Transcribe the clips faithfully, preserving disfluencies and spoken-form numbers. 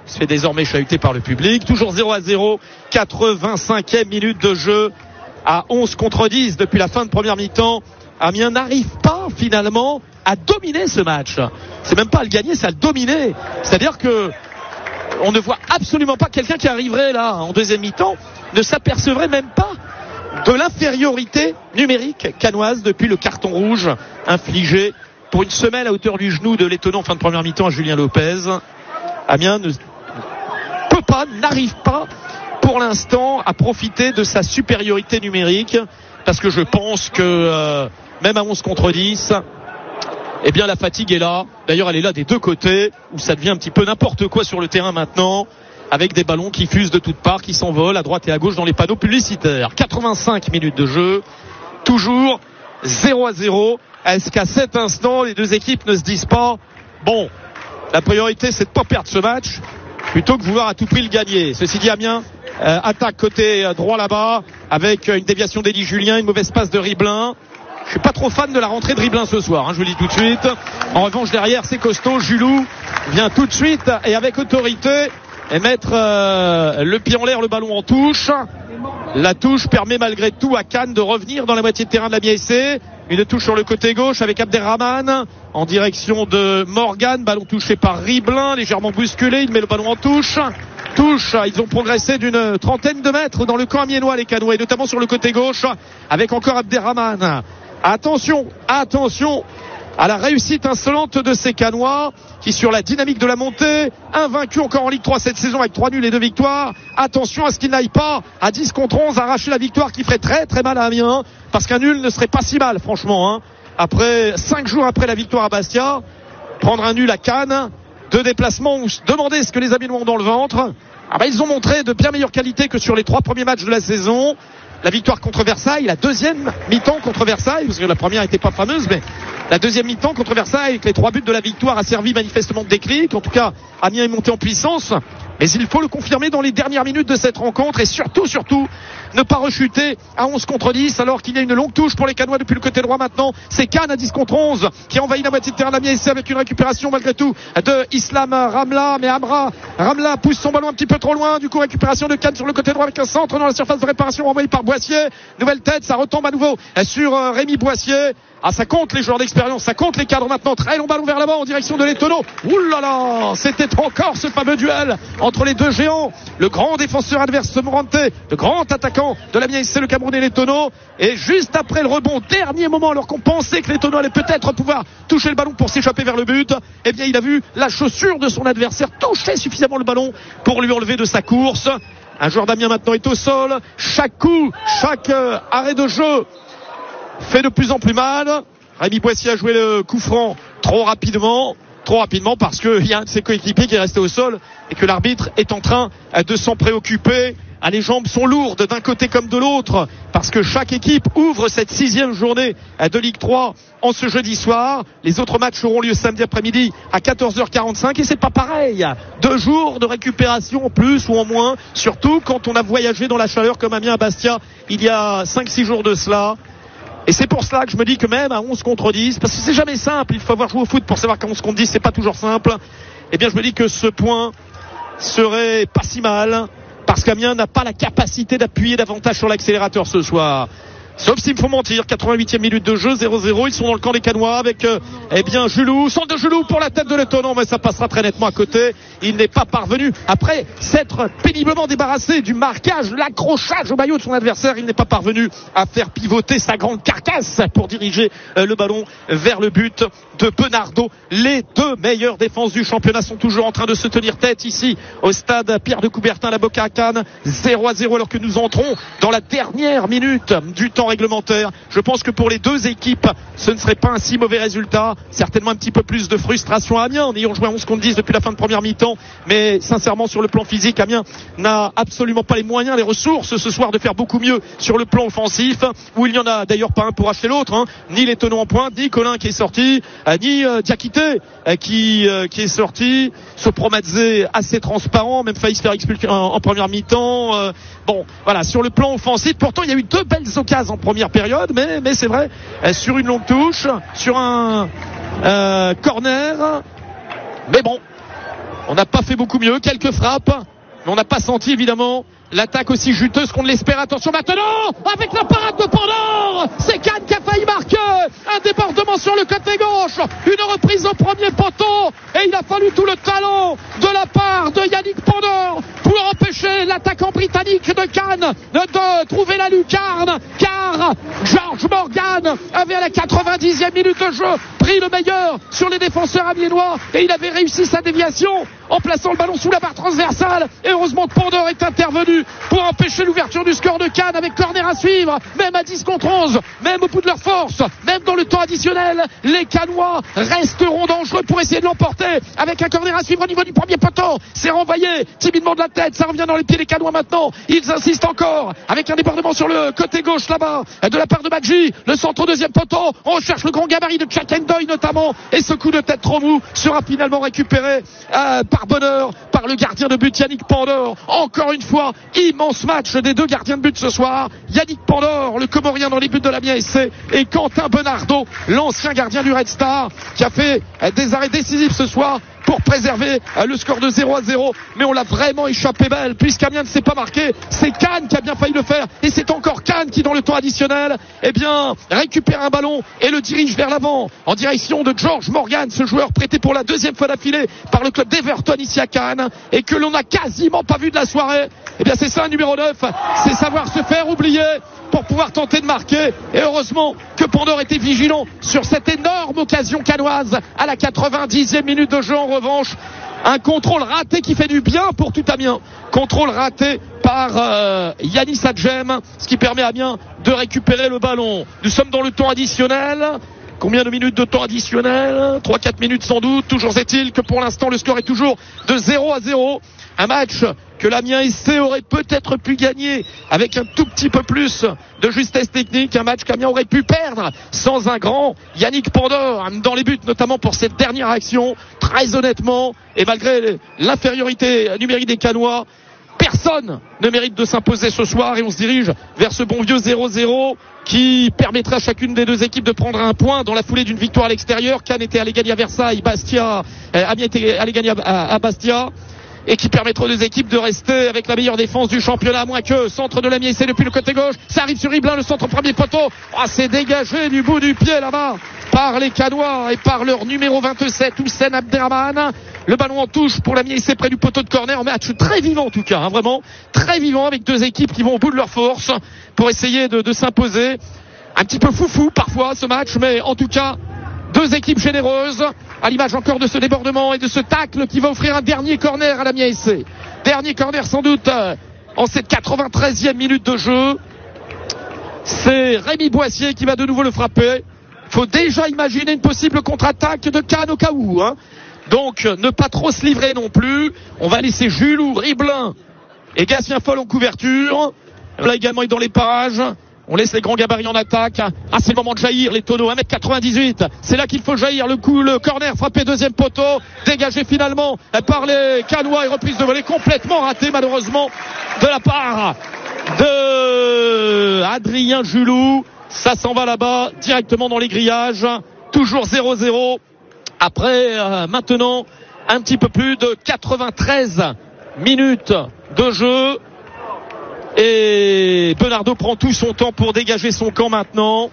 Il se fait désormais chahuter par le public. Toujours zéro à zéro, quatre-vingt-cinquième minute de jeu à onze contre dix depuis la fin de première mi-temps. Amiens n'arrive pas finalement à dominer ce match. C'est même pas à le gagner, c'est à le dominer. C'est-à-dire que on ne voit absolument pas quelqu'un qui arriverait là en deuxième mi-temps, ne s'apercevrait même pas de l'infériorité numérique cannoise depuis le carton rouge infligé pour une semelle à hauteur du genou de l'étonnant en fin de première mi-temps à Julien Lopez. Amiens ne peut pas, n'arrive pas pour l'instant à profiter de sa supériorité numérique, parce que je pense que euh, même à onze contre dix, eh bien la fatigue est là. D'ailleurs elle est là des deux côtés, où ça devient un petit peu n'importe quoi sur le terrain maintenant, avec des ballons qui fusent de toutes parts, qui s'envolent à droite et à gauche dans les panneaux publicitaires. quatre-vingt-cinq minutes de jeu, toujours zéro à zéro. Est-ce qu'à cet instant les deux équipes ne se disent pas bon, la priorité c'est de pas perdre ce match plutôt que vouloir à tout prix le gagner. Ceci dit, Amiens euh, attaque côté droit là-bas avec une déviation d'Élie Julien, une mauvaise passe de Riblin. Je suis pas trop fan de la rentrée de Riblin ce soir, hein, je vous le dis tout de suite. En revanche, derrière, c'est costaud. Julou vient tout de suite et avec autorité et mettre euh, le pied en l'air, le ballon en touche. La touche permet malgré tout à Cannes de revenir dans la moitié de terrain de la M I C. Une touche sur le côté gauche avec Abderrahmane en direction de Morgan. Ballon touché par Riblin, légèrement bousculé. Il met le ballon en touche. Touche, ils ont progressé d'une trentaine de mètres dans le camp amiénois, les Cannois, et notamment sur le côté gauche avec encore Abderrahmane. Attention, attention à la réussite insolente de ces Cannois qui, sur la dynamique de la montée, invaincus encore en Ligue trois cette saison avec trois nuls et deux victoires. Attention à ce qu'ils n'aillent pas à dix contre onze arracher la victoire qui ferait très très mal à Amiens, parce qu'un nul ne serait pas si mal franchement, hein. Après cinq jours après la victoire à Bastia, prendre un nul à Cannes, deux déplacements où se demander ce que les Amiénois ont dans le ventre. Ah ben ils ont montré de bien meilleure qualité que sur les trois premiers matchs de la saison. La victoire contre Versailles, la deuxième mi-temps contre Versailles, parce que la première n'était pas fameuse, mais la deuxième mi-temps contre Versailles avec les trois buts de la victoire a servi manifestement de déclic. En tout cas, Amiens est monté en puissance, mais il faut le confirmer dans les dernières minutes de cette rencontre, et surtout, surtout, ne pas rechuter à onze contre dix alors qu'il y a une longue touche pour les Cannois depuis le côté droit maintenant. C'est Cannes à dix contre onze qui envahit la moitié de terrain de l'Amiens avec une récupération malgré tout de Islam Ramla, mais Amra Ramla pousse son ballon un petit peu trop loin. Du coup, récupération de Cannes sur le côté droit avec un centre dans la surface de réparation envoyé par Boissier. Nouvelle tête, ça retombe à nouveau sur Rémi Boissier. Ah, ça compte les joueurs d'expérience, ça compte les cadres maintenant. Très long ballon vers l'avant en direction de l'Étonneau. Ouh là là, c'était encore ce fameux duel entre les deux géants. Le grand défenseur adverse Morante, le grand attaquant de l'Amiens, c'est le Camerounais l'Étonneau. Et juste après le rebond, dernier moment, alors qu'on pensait que l'Étonneau allait peut-être pouvoir toucher le ballon pour s'échapper vers le but, eh bien il a vu la chaussure de son adversaire toucher suffisamment le ballon pour lui enlever de sa course. Un joueur d'Amiens maintenant est au sol. Chaque coup, chaque euh, arrêt de jeu fait de plus en plus mal. Rémi Boissier a joué le coup franc trop rapidement, trop rapidement parce qu'il y a un de ses coéquipiers qui est resté au sol et que l'arbitre est en train de s'en préoccuper. Ah, les jambes sont lourdes d'un côté comme de l'autre parce que chaque équipe ouvre cette sixième journée de Ligue trois en ce jeudi soir. Les autres matchs auront lieu samedi après-midi à quatorze heures quarante-cinq et c'est pas pareil. Deux jours de récupération en plus ou en moins, surtout quand on a voyagé dans la chaleur comme Amiens à Bastia il y a cinq six jours de cela. Et c'est pour cela que je me dis que même à onze contre dix, parce que c'est jamais simple, il faut avoir joué au foot pour savoir qu'à onze contre dix c'est pas toujours simple, eh bien je me dis que ce point serait pas si mal, parce qu'Amiens n'a pas la capacité d'appuyer davantage sur l'accélérateur ce soir. Sauf s'il me faut mentir, quatre-vingt-huitième minute de jeu, zéro zéro, ils sont dans le camp des Cannois avec, euh, eh bien, Julou, centre de Julou pour la tête de l'Étonnant, mais ça passera très nettement à côté. Il n'est pas parvenu, après s'être péniblement débarrassé du marquage, l'accrochage au maillot de son adversaire, il n'est pas parvenu à faire pivoter sa grande carcasse pour diriger euh, le ballon vers le but de Benardo. Les deux meilleures défenses du championnat sont toujours en train de se tenir tête ici au stade Pierre de Coubertin, la Boca à Cannes, zéro à zéro alors que nous entrons dans la dernière minute du temps réglementaire. Je pense que pour les deux équipes, ce ne serait pas un si mauvais résultat. Certainement un petit peu plus de frustration à Amiens en ayant joué à onze contre dix depuis la fin de première mi-temps. Mais sincèrement, sur le plan physique, Amiens n'a absolument pas les moyens, les ressources ce soir de faire beaucoup mieux sur le plan offensif, où il n'y en a d'ailleurs pas un pour acheter l'autre, hein. Ni l'Étonnant en pointe, ni Colin qui est sorti, euh, ni euh, Diakité euh, qui, euh, qui est sorti. Sopromadze assez transparent, même failli se faire expulser en, en première mi-temps. Euh, bon, voilà, sur le plan offensif, pourtant il y a eu deux belles occasions en première période, mais, mais c'est vrai, euh, sur une longue touche, sur un euh, corner, mais bon, On n'a pas fait beaucoup mieux, quelques frappes, mais on n'a pas senti évidemment l'attaque aussi juteuse qu'on l'espère. Attention maintenant, avec la parade de Pandore, c'est Kahn qui a failli marquer. Un débordement sur le côté gauche, une reprise au premier poteau, et il a fallu tout le talent de la part de Yannick Pandore pour empêcher l'attaquant britannique de Kahn de trouver la lucarne, car George Morgan avait à la quatre-vingt-dixième minute de jeu pris le meilleur sur les défenseurs amiénois, et il avait réussi sa déviation en plaçant le ballon sous la barre transversale, et heureusement Pandore est intervenu pour empêcher l'ouverture du score de Kahn avec corner à suivre. Même à dix contre onze, même au bout de leur force, même dans le temps additionnel, les Kahnois resteront dangereux pour essayer de l'emporter avec un corner à suivre au niveau du premier poteau. C'est renvoyé timidement de la tête, ça revient dans les pieds des Kahnois maintenant. Ils insistent encore avec un débordement sur le côté gauche là-bas de la part de Badji. Le centre au deuxième poteau, on recherche le grand gabarit de Chakendoy notamment, et ce coup de tête trop mou sera finalement récupéré euh, par bonheur par le gardien de but Yannick Pandore. Encore une fois, immense match des deux gardiens de but ce soir, Yannick Pandore, le Comorien dans les buts de l'Amiens S C, et Quentin Benardo, l'ancien gardien du Red Star, qui a fait des arrêts décisifs ce soir pour préserver le score de zéro à zéro. Mais on l'a vraiment échappé belle, puisqu'Amiens ne s'est pas marqué. C'est Kahn qui a bien failli le faire, et c'est encore Kahn qui, dans le temps additionnel, eh bien, récupère un ballon et le dirige vers l'avant en direction de George Morgan, ce joueur prêté pour la deuxième fois d'affilée par le club d'Everton ici à Cannes, et que l'on n'a quasiment pas vu de la soirée. Eh bien, c'est ça, un numéro neuf, c'est savoir se faire oublier pour pouvoir tenter de marquer. Et heureusement que Pandore était vigilant sur cette énorme occasion cannoise à la quatre-vingt-dixième minute de jeu. En revanche, un contrôle raté qui fait du bien pour tout Amiens. Contrôle raté par euh, Yanis Adjem, ce qui permet à Amiens de récupérer le ballon. Nous sommes dans le temps additionnel. Combien de minutes de temps additionnel? trois quatre minutes sans doute. Toujours est-il que pour l'instant le score est toujours de zéro à zéro. Un match que l'Amiens S C aurait peut-être pu gagner avec un tout petit peu plus de justesse technique. Un match qu'Amiens aurait pu perdre sans un grand Yannick Pandore dans les buts, notamment pour cette dernière action. Très honnêtement, et malgré l'infériorité numérique des Kahnois, personne ne mérite de s'imposer ce soir, et on se dirige vers ce bon vieux zéro zéro qui permettra à chacune des deux équipes de prendre un point dans la foulée d'une victoire à l'extérieur. Cannes était allé gagner à Versailles, Bastia, euh, Amiens était allé gagner à, à Bastia, et qui permettra aux deux équipes de rester avec la meilleure défense du championnat, à moins que centre de l'Amiens S C depuis le côté gauche. Ça arrive sur Iblin, le centre premier poteau. Ah, c'est dégagé du bout du pied là-bas par les Kahnois et par leur numéro vingt-sept, Houssen Abderrahmane. Le ballon en touche pour l'Amiens S C près du poteau de corner. Un match très vivant en tout cas, hein, vraiment très vivant, avec deux équipes qui vont au bout de leur force pour essayer de, de s'imposer. Un petit peu foufou parfois ce match, mais en tout cas deux équipes généreuses, à l'image encore de ce débordement et de ce tacle qui va offrir un dernier corner à l'Amiens S C. Dernier corner sans doute euh, en cette quatre-vingt-treizième minute de jeu. C'est Rémi Boissier qui va de nouveau le frapper. Il faut déjà imaginer une possible contre-attaque de Kahn au cas où, hein. Donc ne pas trop se livrer non plus. On va laisser Jules ou Riblin et Gatien Foll en couverture. Là également est dans les parages. On laisse les grands gabarits en attaque. Ah, c'est le moment de jaillir, les tonneaux. un mètre quatre-vingt-dix-huit. C'est là qu'il faut jaillir. Le coup, le corner frappé deuxième poteau. Dégagé finalement par les Kahnois, et reprise de volée complètement ratée malheureusement de la part de Adrien Julou. Ça s'en va là-bas directement dans les grillages. Toujours zéro zéro. Après euh, maintenant un petit peu plus de quatre-vingt-treize minutes de jeu. Et Benardo prend tout son temps pour dégager son camp maintenant.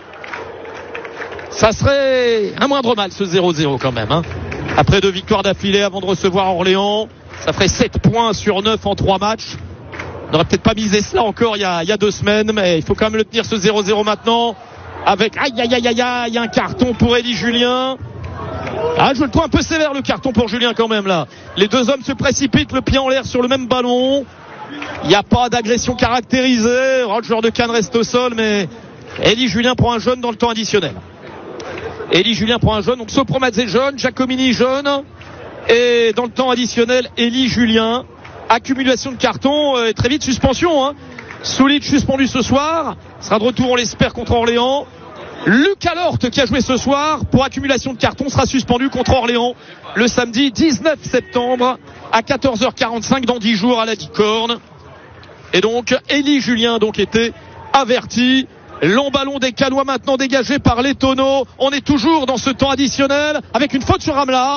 Ça serait un moindre mal ce zéro zéro quand même, hein. Après deux victoires d'affilée avant de recevoir Orléans, ça ferait sept points sur neuf en trois matchs. On n'aurait peut-être pas misé cela encore il y a, il y a deux semaines, mais il faut quand même le tenir ce zéro zéro maintenant. Avec aïe aïe aïe aïe aïe, un carton pour Élie Julien. Ah, je le trouve un peu sévère le carton pour Julien quand même là. Les deux hommes se précipitent, le pied en l'air sur le même ballon. Il n'y a pas d'agression caractérisée. Oh, le joueur de Cannes reste au sol, mais Élie Julien prend un jaune dans le temps additionnel. Élie Julien prend un jaune, donc Sopromadze jaune, Giacomini jaune, et dans le temps additionnel, Élie Julien. Accumulation de cartons, euh, très vite suspension, hein. Soulic suspendu ce soir, sera de retour on l'espère contre Orléans. Lucas Lorte qui a joué ce soir pour accumulation de cartons sera suspendu contre Orléans le samedi dix-neuf septembre à quatorze heures quarante-cinq dans dix jours à la Dicorne. Et donc Élie Julien a donc été averti. Long ballon des Kahnois maintenant dégagé par les tonneaux. On est toujours dans ce temps additionnel avec une faute sur Ramla.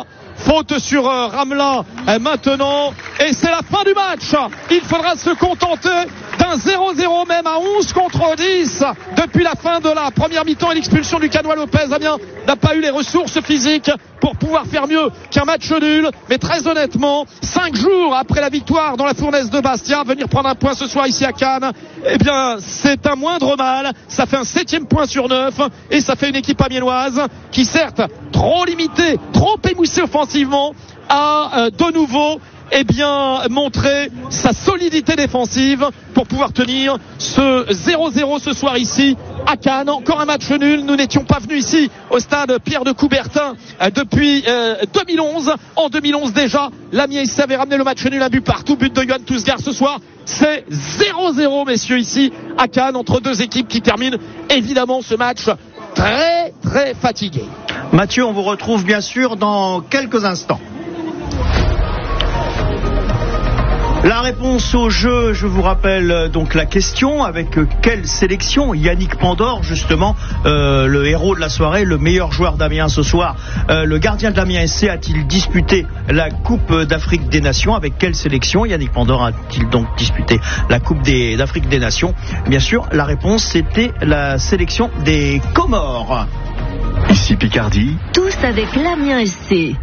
Faute sur euh, Ramla euh, maintenant. Et c'est la fin du match. Il faudra se contenter d'un zéro zéro même à onze contre dix depuis la fin de la première mi-temps et l'expulsion du Canois Lopez. Amiens n'a pas eu les ressources physiques pour pouvoir faire mieux qu'un match nul. Mais très honnêtement, cinq jours après la victoire dans la fournaise de Bastia, venir prendre un point ce soir ici à Cannes, eh bien c'est un moindre mal. Ça fait un septième point sur neuf et ça fait une équipe amiénoise qui certes trop limitée, trop émoussée offensivement, a euh, de nouveau eh bien montrer sa solidité défensive pour pouvoir tenir ce zéro zéro ce soir ici à Cannes. Encore un match nul. Nous n'étions pas venus ici au stade Pierre de Coubertin depuis euh, deux mille onze. En deux mille onze déjà, l'Amiens avait ramené le match nul, un but partout, but de Johan Tousgar. Ce soir, c'est zéro zéro messieurs ici à Cannes entre deux équipes qui terminent évidemment ce match très très fatigué. Mathieu, on vous retrouve bien sûr dans quelques instants. La réponse au jeu, je vous rappelle donc la question, avec quelle sélection Yannick Pandore, justement, euh, le héros de la soirée, le meilleur joueur d'Amiens ce soir, euh, le gardien de l'Amiens S C, a-t-il disputé la Coupe d'Afrique des Nations? Avec quelle sélection Yannick Pandore a-t-il donc disputé la Coupe des, d'Afrique des Nations? Bien sûr, la réponse c'était la sélection des Comores. Ici Picardie. Tous avec l'Amiens S C.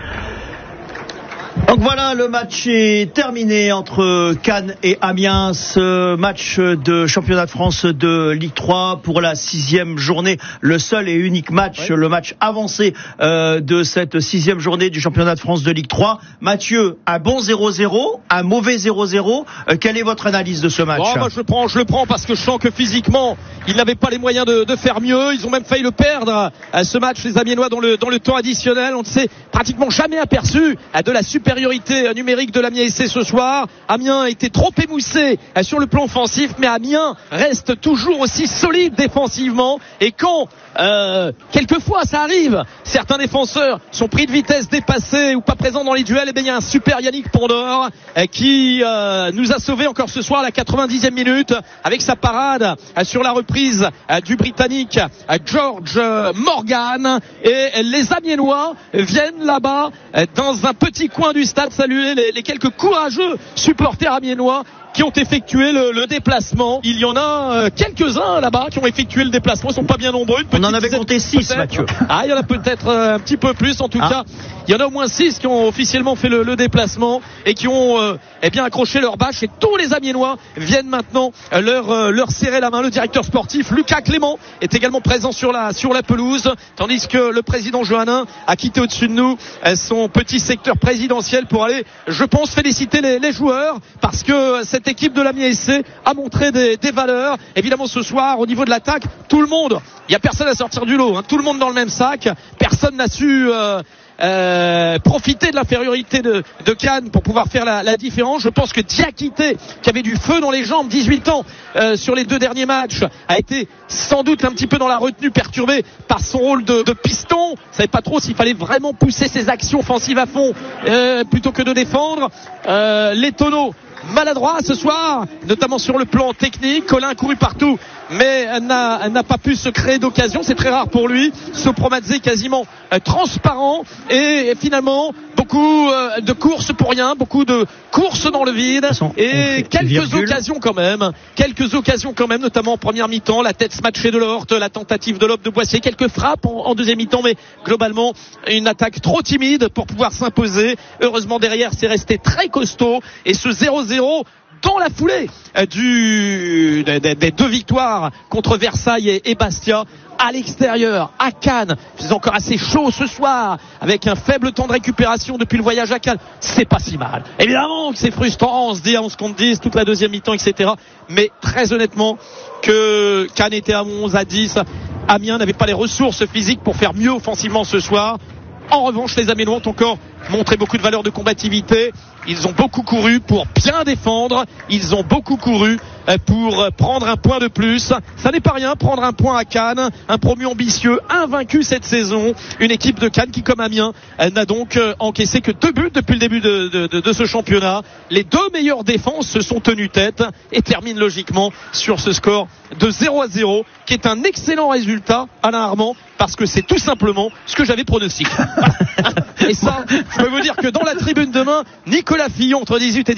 Donc voilà, le match est terminé entre Cannes et Amiens. Ce match de championnat de France de Ligue trois pour la sixième journée. Le seul et unique match, ouais. le match avancé euh, de cette sixième journée du championnat de France de Ligue trois. Mathieu, un bon zéro zéro, un mauvais zéro zéro. Euh, quelle est votre analyse de ce match? Oh, bah, je le prends, je le prends parce que je sens que physiquement, ils n'avaient pas les moyens de, de faire mieux. Ils ont même failli le perdre. Euh, ce match, les Amiénois, dans le, dans le temps additionnel. On ne s'est pratiquement jamais aperçu euh, de la supériorité numérique de l'Amiens S C ce soir. Amiens a été trop émoussé sur le plan offensif, mais Amiens reste toujours aussi solide défensivement. Et quand euh, quelquefois ça arrive, certains défenseurs sont pris de vitesse, dépassés ou pas présents dans les duels, et bien il y a un super Yannick Pandore euh, qui euh, nous a sauvé encore ce soir à la quatre-vingt-dixième minute avec sa parade euh, sur la reprise euh, du Britannique euh, George Morgan. Et les Amiénois viennent là-bas euh, dans un petit coin du stade saluer les, les quelques courageux supporters amiénois qui ont effectué le, le déplacement. Il y en a euh, quelques-uns là-bas qui ont effectué le déplacement. Ils sont pas bien nombreux. On en avait compté six, Mathieu. Ah, il y en a peut-être euh, un petit peu plus. En tout ah. cas, il y en a au moins six qui ont officiellement fait le, le déplacement et qui ont euh, eh bien accroché leur bâche. Et tous les Amiénois viennent maintenant euh, leur euh, leur serrer la main. Le directeur sportif Lucas Clément est également présent sur la sur la pelouse, tandis que le président Johannin a quitté au-dessus de nous euh, son petit secteur présidentiel pour aller, je pense, féliciter les, les joueurs parce que cette équipe de l'Amiens S C a montré des, des valeurs. Évidemment, ce soir, au niveau de l'attaque, tout le monde, il n'y a personne à sortir du lot, hein, tout le monde dans le même sac. Personne n'a su euh, euh, profiter de l'infériorité de, de Cannes pour pouvoir faire la, la différence. Je pense que Diakité, qui avait du feu dans les jambes, dix-huit ans euh, sur les deux derniers matchs, a été sans doute un petit peu dans la retenue, perturbé par son rôle de, de piston. Il savait pas trop s'il fallait vraiment pousser ses actions offensives à fond euh, plutôt que de défendre. Euh, les tonneaux maladroit ce soir, notamment sur le plan technique. Colin a couru partout, mais n'a, n'a pas pu se créer d'occasion. C'est très rare pour lui. Sopromadze quasiment euh, transparent et, et finalement beaucoup euh, de courses pour rien, beaucoup de courses dans le vide et quelques virgule. occasions quand même, quelques occasions quand même, notamment en première mi-temps, la tête smatchée de Lort, la tentative de lob de Boissier, quelques frappes en, en deuxième mi-temps, mais globalement une attaque trop timide pour pouvoir s'imposer. Heureusement derrière c'est resté très costaud et ce zéro zéro dans la foulée du, des, des deux victoires contre Versailles et, et Bastia à l'extérieur, à Cannes. C'est encore assez chaud ce soir, avec un faible temps de récupération depuis le voyage à Cannes. C'est pas si mal. Évidemment que c'est frustrant, on se dit à onze contre dix, toute la deuxième mi-temps, et cetera. Mais très honnêtement, que Cannes était à onze à dix, Amiens n'avait pas les ressources physiques pour faire mieux offensivement ce soir. En revanche, les Amiénois ont encore montré beaucoup de valeur de combativité. Ils ont beaucoup couru pour bien défendre. Ils ont beaucoup couru pour prendre un point de plus. Ça n'est pas rien, prendre un point à Cannes. Un promu ambitieux, invaincu cette saison. Une équipe de Cannes qui, comme Amiens, n'a donc encaissé que deux buts depuis le début de, de, de, de ce championnat. Les deux meilleures défenses se sont tenues tête et terminent logiquement sur ce score de zéro à zéro, qui est un excellent résultat, Alain Armand, parce que c'est tout simplement ce que j'avais pronostiqué. Et ça, Je peux vous dire que dans la tribune demain, Nicolas Fillon entre dix-huit et